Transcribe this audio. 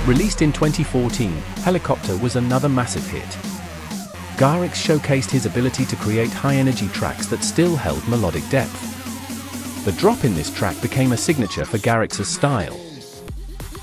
Released in 2014, Helicopter was another massive hit. Garrix showcased his ability to create high-energy tracks that still held melodic depth. The drop in this track became a signature for Garrix's style.